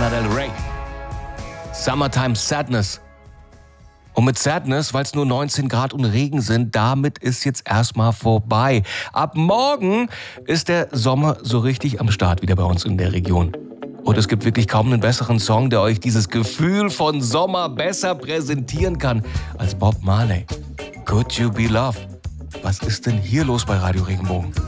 Lana Del Rey. Summertime Sadness. Und mit Sadness, weil es nur 19 Grad und Regen sind, damit ist jetzt erstmal vorbei. Ab morgen ist der Sommer so richtig am Start wieder bei uns in der Region. Und es gibt wirklich kaum einen besseren Song, der euch dieses Gefühl von Sommer besser präsentieren kann als Bob Marley. Could You Be Loved? Was ist denn hier los bei Radio Regenbogen?